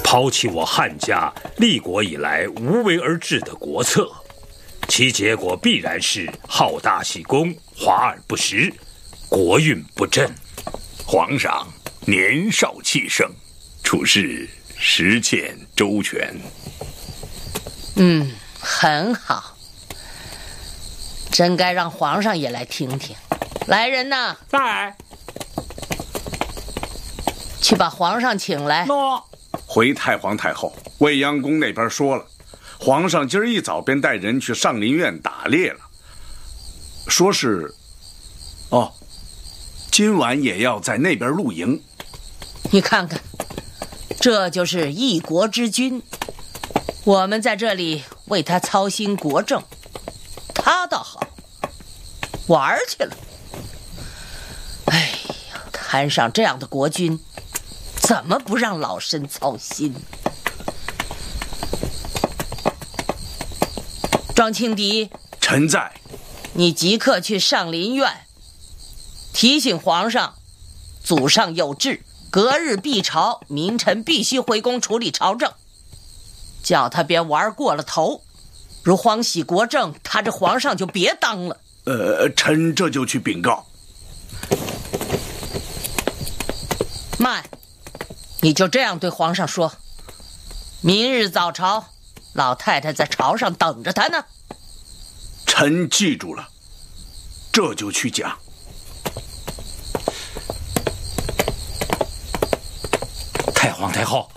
抛弃我汉家立国以来无为而治的国策，其结果必然是好大喜功，华而不实，国运不振。 皇上年少气盛，处事实践周全。 很好，真该让皇上也来听听。来人呐， 在。 去把皇上请来。 诺。 回太皇太后，未央宫那边说了，皇上今儿一早便带人去上林苑打猎了，说是，今晚也要在那边露营。 你看看，这就是一国之君。我们在这里为他操心国政，他倒好，玩去了。哎呀，摊上这样的国君，怎么不让老身操心？庄庆迪， 臣在。 你即刻去上林苑，提醒皇上，祖上有制，隔日必朝，明臣必须回宫处理朝政，叫他别玩过了头。如荒喜国政，他这皇上就别当了。 臣这就去禀告。 慢，你就这样对皇上说，明日早朝，老太太在朝上等着他呢。 臣记住了，这就去讲。 太皇太后，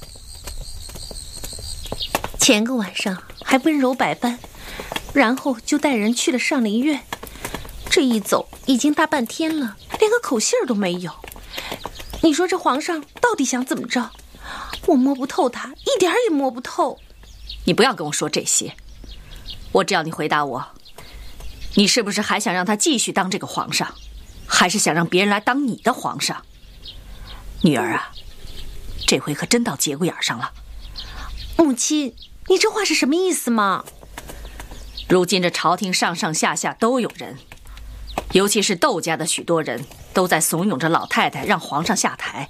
前个晚上还温柔百般，然后就带人去了上林苑，这一走已经大半天了，连个口信儿都没有。你说这皇上到底想怎么着？我摸不透他，一点也摸不透。 你不要跟我说这些，我只要你回答我，你是不是还想让他继续当这个皇上，还是想让别人来当你的皇上？女儿啊，这回可真到节骨眼上了。 母亲，你这话是什么意思嘛？ 如今这朝廷上上下下都有人，尤其是窦家的许多人都在怂恿着老太太让皇上下台。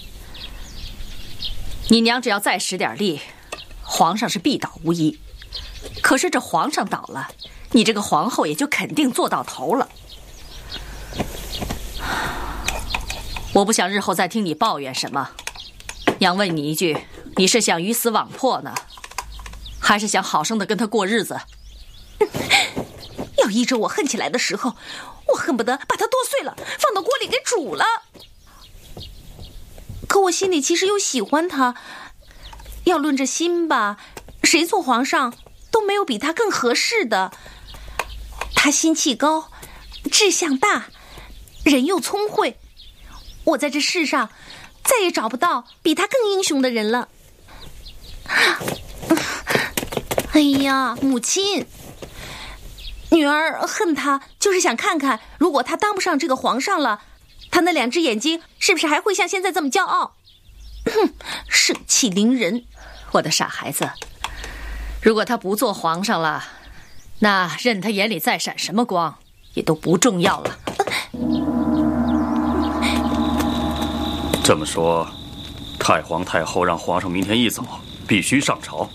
你娘只要再使点力，皇上是必倒无疑。可是这皇上倒了，你这个皇后也就肯定做到头了。我不想日后再听你抱怨什么。娘问你一句，你是想鱼死网破呢，还是想好生的跟他过日子？ 要依着我恨起来的时候，我恨不得把它剁碎了，放到锅里给煮了。可我心里其实又喜欢他。要论着心吧，谁做皇上都没有比他更合适的。他心气高，志向大，人又聪慧，我在这世上再也找不到比他更英雄的人了。哎呀，母亲，女儿恨他就是想看看，如果他当不上这个皇上了，他那两只眼睛是不是还会像现在这么骄傲？哼，盛气凌人。 我的傻孩子，如果他不做皇上了，那任他眼里再闪什么光也都不重要了。 这么说，太皇太后让皇上明天一早必须上朝。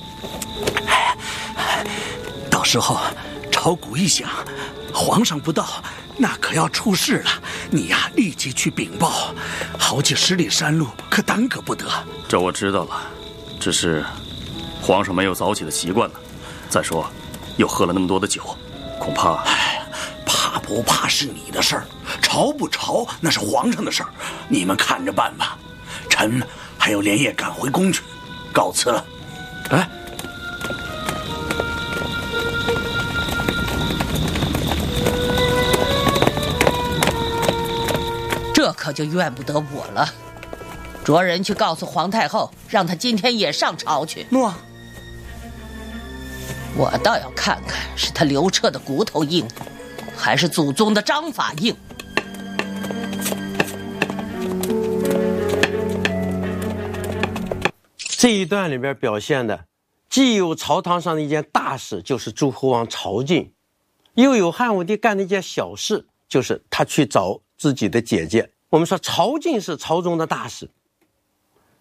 到时候朝鼓一响，皇上不到，那可要出事了。你呀，立即去禀报，好几10里山路可耽搁不得。 这我知道了，只是皇上没有早起的习惯呢。再说，又喝了那么多的酒，恐怕…… 怕不怕是你的事儿，朝不朝那是皇上的事儿，你们看着办吧。臣还要连夜赶回宫去，告辞了。哎。 这可就怨不得我了。着人去告诉皇太后，让她今天也上朝去。 诺。 我倒要看看是他刘彻的骨头硬，还是祖宗的章法硬。 这一段里边表现的，既有朝堂上的一件大事，就是诸侯王朝觐，又有汉武帝干的一件小事，就是他去找自己的姐姐。我们说朝觐是朝中的大事，